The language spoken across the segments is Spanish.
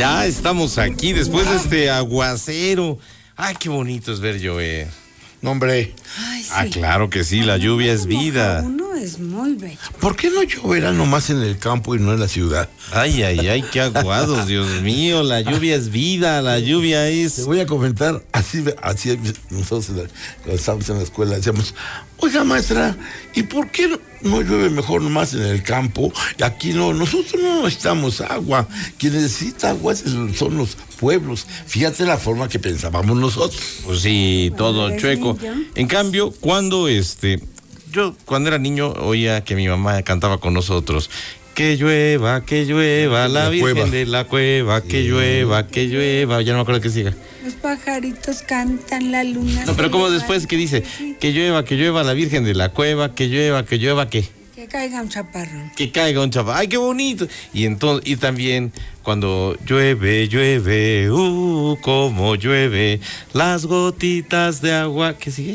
Ya estamos aquí después de este aguacero. Ay, qué bonito es ver llover. No, hombre. Ay, sí. Claro que sí, la lluvia es vida. Uno es muy bello. ¿Por qué no lloverá nomás en el campo y no en la ciudad? Ay, qué aguados, Dios mío, la lluvia es vida, la lluvia Te es... voy a comentar, así nosotros cuando estábamos en la escuela decíamos, oiga maestra, ¿y por qué no llueve mejor nomás en el campo? Y aquí no, nosotros no necesitamos agua, quien necesita agua son los pueblos. Fíjate la forma que pensábamos nosotros. Pues sí, todo ¿eres chueco. niño? En cambio, yo cuando era niño oía que mi mamá cantaba con nosotros. Que llueva, la Virgen cueva. de la cueva, que llueva, ya no me acuerdo qué siga. Los pajaritos cantan, la luna. No, pero como después que dice, que llueva la Virgen de la cueva, que llueva, ¿qué? Que caiga un chaparrón. Que caiga un chaval. ¡Ay, qué bonito! Y entonces, y también cuando llueve, cómo llueve, las gotitas de agua, ¿qué sigue?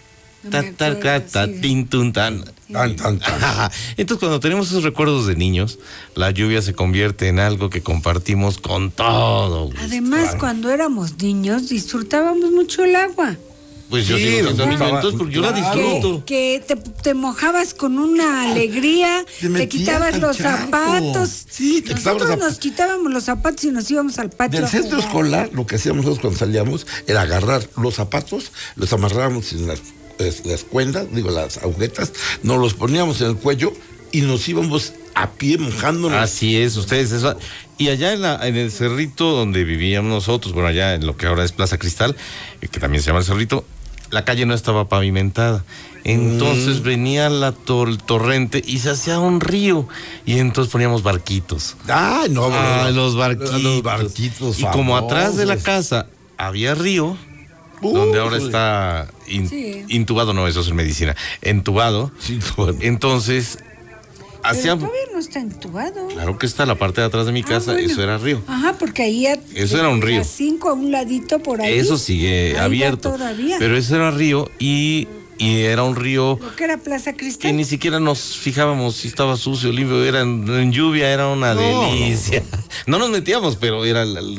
No me acuerdo, sí. Tin, tun, tan. Tan. Entonces, cuando tenemos esos recuerdos de niños, la lluvia se convierte en algo que compartimos con todo. Además, cuando éramos niños, disfrutábamos mucho el agua. Pues yo Sí, sigo siendo niño, disfrutaba, entonces, porque yo la claro. disfruto. Que te mojabas con una alegría, Te te metías quitabas al los charco. zapatos. Sí, te quitabas los Nosotros zapatos. nos quitábamos los zapatos y nos íbamos al patio. Del a centro jugar. escolar, lo que hacíamos nosotros cuando salíamos era agarrar los zapatos, los amarrábamos en las cuerdas, las agujetas, nos los poníamos en el cuello y nos íbamos a pie mojándonos. Así es, ustedes eso. Y allá en el cerrito donde vivíamos nosotros, bueno, allá en lo que ahora es Plaza Cristal, que también se llama el cerrito, la calle no estaba pavimentada. Entonces venía el torrente y se hacía un río. Y entonces poníamos barquitos. Ay, no, Los barquitos. Los barquitos y como atrás de la famosos. casa había río, donde ahora Híjole. está Sí. intubado, no, eso es en medicina, entubado. Sí, bueno. Entonces, Pero hacíamos... todavía no está entubado. Claro que está la parte de atrás de mi casa, bueno. eso era río. Ajá, porque ahí Eso era un río. A 5 a un ladito por ahí. Eso sigue Ahí va abierto. todavía. Pero eso era río y era un río Lo que era Plaza que Cristal. ni siquiera nos fijábamos si estaba sucio o limpio. Era en lluvia, era una delicia. No nos metíamos, pero era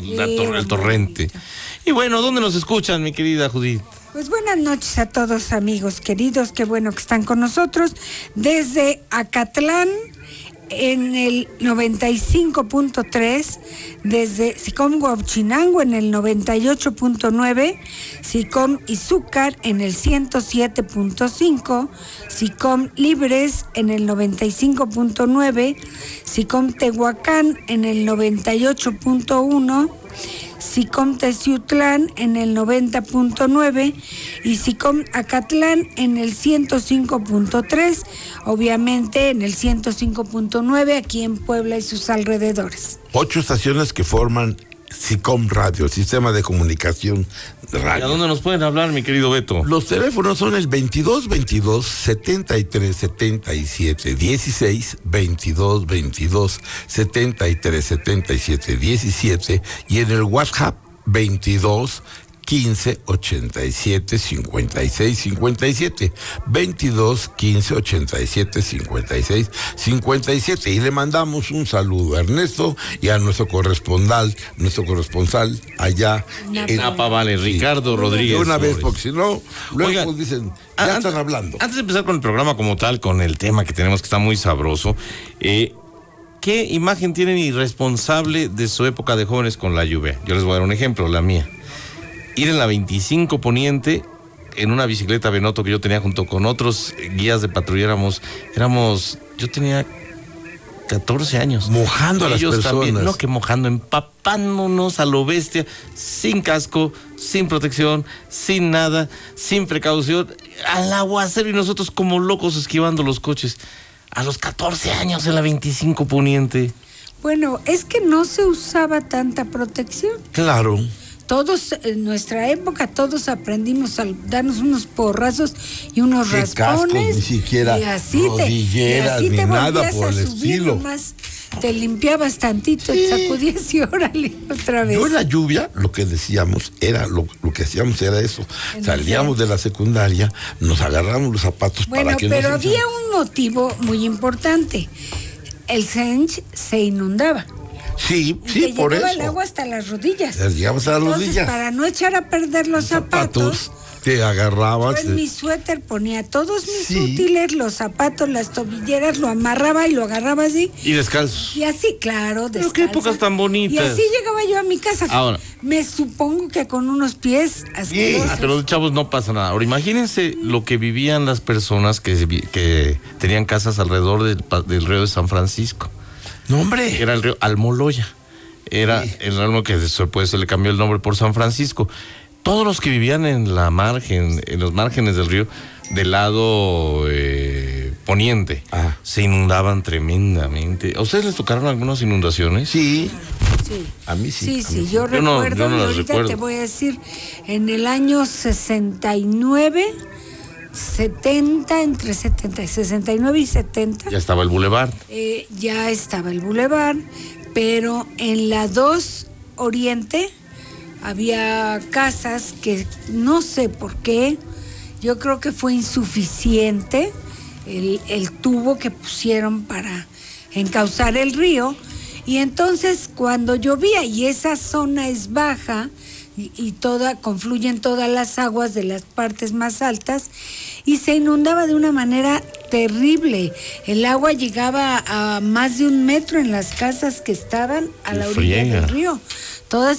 el torrente. Y bueno, ¿dónde nos escuchan, mi querida Judith? Pues buenas noches a todos, amigos queridos, qué bueno que están con nosotros. Desde Acatlán, en el 95.3, desde Sicom Huachinango en el 98.9, Sicom Izúcar en el 107.5, Sicom Libres en el 95.9, Sicom Tehuacán en el 98.1, Sicom Teciutlán en el 90.9 y Sicom Acatlán en el 105.3, obviamente en el 105.9 aquí en Puebla y sus alrededores. 8 estaciones que forman Sicom Radio, el sistema de comunicación ¿Y a radio. dónde nos pueden hablar, mi querido Beto? Los teléfonos son el 2222 73 77 16, 2222 73 77 17 y en el WhatsApp 22 15 87 56 57, 22 15 87 56 57, y le mandamos un saludo a Ernesto y a nuestro corresponsal allá en Napa Vale, Ricardo Rodríguez. De una vez, Flores. porque si no, luego Oigan, pues dicen, ya están hablando. Antes de empezar con el programa como tal, con el tema que tenemos que está muy sabroso, ¿qué imagen tienen irresponsable de su época de jóvenes con la lluvia? Yo les voy a dar un ejemplo, la mía. Ir en la 25 Poniente en una bicicleta Benoto que yo tenía junto con otros guías de patrulla, yo tenía 14 años. Mojando a las Ellos personas. también, no que mojando, empapándonos a lo bestia, sin casco, sin protección, sin nada, sin precaución, al aguacero y nosotros como locos esquivando los coches. A los 14 años en la 25 Poniente. Bueno, es que no se usaba tanta protección. Claro. Todos, en nuestra época, todos aprendimos a darnos unos porrazos y unos Qué raspones. cascos, ni siquiera y así rodilleras, y así ni te nada volvías por a el subir estilo. nomás, te limpiabas tantito, te sacudías y órale, otra vez. Yo en la lluvia, lo que decíamos era, lo que hacíamos era eso. Salíamos de la secundaria, nos agarramos los zapatos Bueno, para que pero no se había un motivo muy importante. El Sench se inundaba. Sí, y sí, te por llegaba eso. el agua hasta las rodillas. Llegamos a las Entonces, rodillas. para no echar a perder los zapatos, te agarrabas. yo en mi suéter ponía todos mis Sí. útiles, los zapatos, las tobilleras, lo amarraba y lo agarraba así. Y descalzos. Y así, claro, Pero qué descalza. épocas tan bonitas. Y así llegaba yo a mi casa. Ahora. Me supongo que con unos pies asquerosos. Pero los chavos no pasa nada. Ahora imagínense lo que vivían las personas que tenían casas alrededor del río de San Francisco. No, hombre. Era el río Almoloya. Era el río que después se le cambió el nombre por San Francisco. Todos los que vivían en los márgenes del río, del lado poniente, se inundaban tremendamente. ¿A ustedes les tocaron algunas inundaciones? Sí. Sí. A mí sí. Sí, yo Yo no recuerdo, las y ahorita recuerdo. te voy a decir, en el año 69, 70, entre 69 y 70, Ya estaba el bulevar. ya estaba el bulevar, pero en la 2 Oriente había casas que no sé por qué, yo creo que fue insuficiente el tubo que pusieron para encauzar el río, y entonces cuando llovía y esa zona es baja y confluyen todas las aguas de las partes más altas y se inundaba de una manera terrible. El agua llegaba a más de 1 metro en las casas que estaban a la orilla Friega. del río. Todas